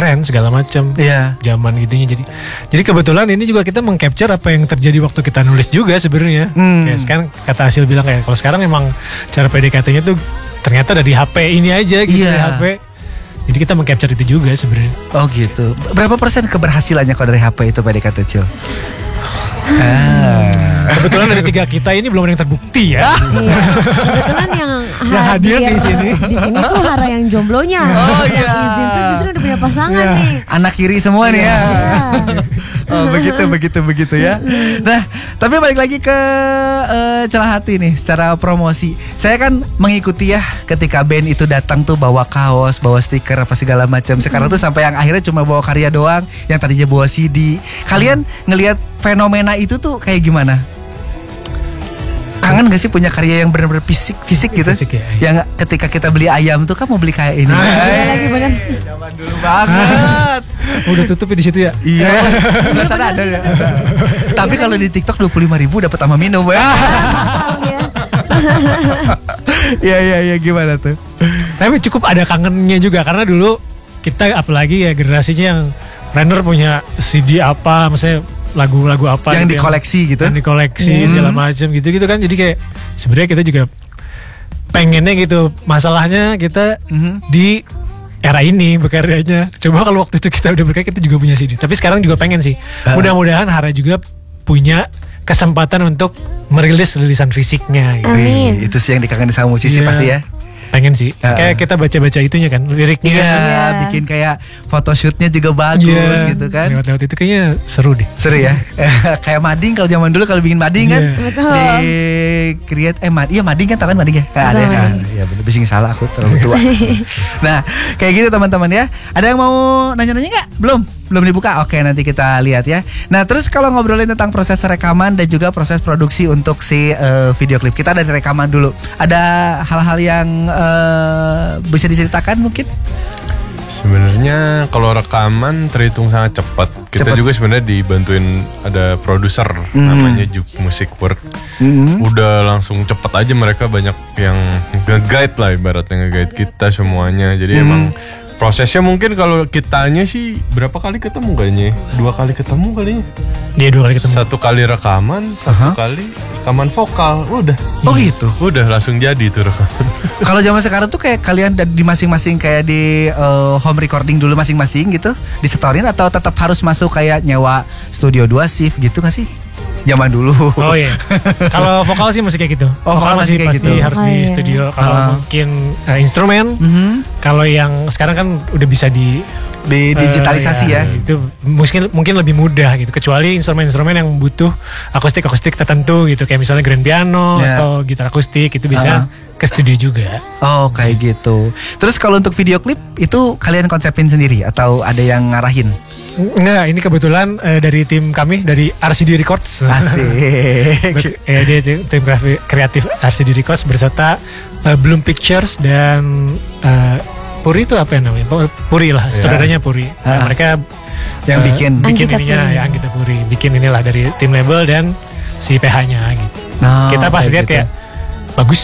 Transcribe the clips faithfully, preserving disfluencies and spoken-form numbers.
tren segala macam. Iya. Zaman gitunya jadi. Jadi kebetulan ini juga kita mengcapture apa yang terjadi waktu kita nulis juga sebenarnya. Hmm. Kayak sekarang kata Hasil bilang kayak kalau sekarang emang cara P D K T-nya tuh ternyata dari H P ini aja gitu Iya. dari H P. Jadi kita mengcapture itu juga sebenarnya. Oh gitu. Berapa persen keberhasilannya kalau dari H P itu P D K T Cil? Ah. Kebetulan dari tiga kita ini belum ada yang terbukti ya. Iya. Kebetulan yang, Yang hadir di sini. di sini tuh Hara yang jomblonya. Oh, yang iya. izin tuh justru udah punya pasangan Iya. nih. Anak kiri semua nih ya. Iya. Oh begitu begitu begitu ya. Nah tapi balik lagi ke uh, Celah Hati nih secara promosi. Saya kan mengikuti ya ketika band itu datang tuh bawa kaos, bawa stiker apa segala macam. Sekarang tuh sampai yang akhirnya cuma bawa karya doang, yang tadinya bawa C D. Kalian ngelihat fenomena itu tuh kayak gimana? Kangen gak sih punya karya yang benar-benar fisik fisik gitu? Fisik ya, iya. Yang ketika kita beli ayam tuh kan mau beli kayak ini. Iya lagi bener. Zaman dulu banget. Udah tutup ya di situ ya. Iya. Sebelah sana ada ya. Tapi kalau di TikTok dua puluh lima ribu dapat sama minum ya. Iya iya iya gimana tuh? Tapi cukup ada kangennya juga karena dulu kita apalagi ya generasinya yang runner punya C D apa, maksudnya lagu-lagu apa Yang gitu dikoleksi gitu. Yang dikoleksi Hmm. segala macam gitu-gitu kan. Jadi kayak sebenarnya kita juga pengennya gitu. Masalahnya kita Mhm. di era ini berkaryanya. Coba kalau waktu itu kita udah berkarya kita juga punya C D. Tapi sekarang juga pengen sih. Uh. Mudah-mudahan Hara juga punya kesempatan untuk merilis rilisan fisiknya gitu. Amin. Wih, itu sih yang dikangenin sama musisi Iya. pasti ya. Pengen sih. Uh. Kayak kita baca-baca itunya kan, liriknya. Iya, Iya. bikin kayak photoshootnya juga bagus Iya. gitu kan. Lewat-lewat itu kayaknya seru deh. Seru ya. Kayak mading kalau zaman dulu kalau bikin mading kan. Iya. Betul. Di create eh mad, iya mading kan tahu kan mading ya? Nggak ada ya. Betul, mading. Iya bener bising salah aku terlalu tua. Nah, kayak gitu teman-teman ya. Ada yang mau nanya-nanya nggak? Belum? Belum dibuka? Oke, nanti kita lihat ya. Nah, terus kalau ngobrolin tentang proses rekaman dan juga proses produksi untuk si uh, video klip. Kita dari rekaman dulu. Ada hal-hal yang uh, bisa diceritakan mungkin? Sebenarnya kalau rekaman terhitung sangat cepat. Kita Cepat. juga sebenarnya dibantuin ada produser Hmm. namanya Juk Music Work. Mm-hmm. Udah langsung cepat aja, mereka banyak yang nge-guide lah ibaratnya, nge-guide kita semuanya. Jadi Hmm. emang prosesnya mungkin kalau kitanya sih berapa kali ketemu kayaknya? Dua kali ketemu kalinya. Dia dua kali ketemu. Satu kali rekaman, satu Aha. kali rekaman vokal. Udah. Oh gitu. Udah langsung jadi tuh rekaman. Kalau zaman sekarang tuh kayak kalian da- di masing-masing kayak di uh, home recording dulu masing-masing gitu, disetorin atau tetap harus masuk kayak nyewa studio dua shift gitu nggak sih? Zaman dulu. Oh iya. Kalau vokal sih masih kayak gitu. Oh, vokal masih kayak pasti gitu. harus Oh, di iya. studio. Kalau Ah. mungkin eh, instrumen, Mhm. kalau yang sekarang kan udah bisa di Di digitalisasi eh, ya. Itu mungkin mungkin lebih mudah gitu. Kecuali instrumen-instrumen yang butuh akustik-akustik tertentu gitu, kayak misalnya grand piano Ya. atau gitar akustik itu Ah. bisa ke studio juga. Oh kayak gitu. Terus kalau untuk video klip itu kalian konsepin sendiri atau ada yang ngarahin? Enggak, ini kebetulan eh, dari tim kami dari R C D Records. Asik. Ber- eh, dia tim, tim kreatif, kreatif R C D Records berserta eh, Bloom Pictures dan eh, Puri itu apa yang namanya? Puri lah, saudaranya Puri. Nah, Ah. mereka Yang eh, bikin. bikin Anggita ininya Puri. ya Anggita Puri. Bikin inilah dari tim label dan si P H-nya gitu. Oh, Kita pas kayak lihat gitu. kayak bagus.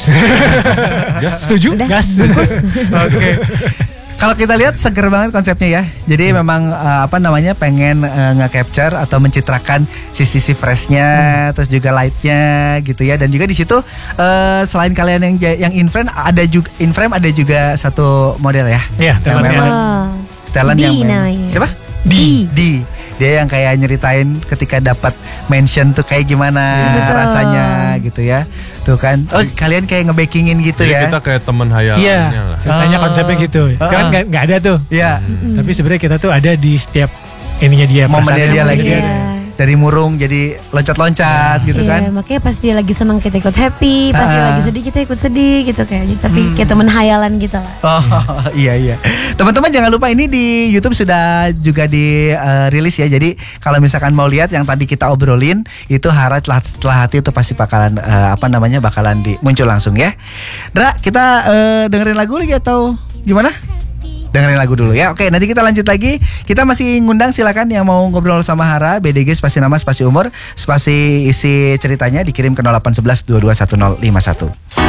Gas, setuju? Udah, Gas. bagus. Oke. Kalau kita lihat seger banget konsepnya ya. Jadi Hmm. memang uh, apa namanya pengen uh, nge-capture atau mencitrakan sisi-sisi freshnya, Hmm. terus juga lightnya gitu ya. Dan juga di situ uh, selain kalian yang ja- yang in frame ada juga in frame ada juga satu model ya. Iya, Yang talentnya. memang Oh. talent Di yang memang- namanya. siapa? Di. Di. Dia yang kayak nyeritain ketika dapat mention tuh kayak gimana Betul. rasanya gitu ya. Tuh kan. Oh, kalian kayak nge-backingin gitu Jadi ya. kita kayak teman hayalannya Iya, lah. ceritanya Oh. konsepnya gitu. Ah. Kan nggak nggak ada tuh. Iya. Tapi sebenarnya kita tuh ada di setiap ininya dia. Momennya perasaannya dia sama lagi Iya. dari murung jadi loncat-loncat gitu Iya, kan. makanya pas dia lagi seneng kita ikut happy, pas dia Ah. lagi sedih kita ikut sedih gitu kayak. Tapi Hmm. kayak temen hayalan gitu lah. Oh iya iya. Teman-teman jangan lupa ini di YouTube sudah juga dirilis ya. Jadi kalau misalkan mau lihat yang tadi kita obrolin itu Hara setelah, setelah hati itu pasti bakalan eh, apa namanya bakalan di, muncul langsung ya. Dra, kita eh, dengerin lagu lagi atau gimana? Dengerin lagu dulu ya. Oke, nanti kita lanjut lagi. Kita masih ngundang, silakan yang mau ngobrol sama Hara, B D G spasi nama spasi umur, spasi isi ceritanya dikirim ke nol delapan satu satu dua dua satu nol lima satu.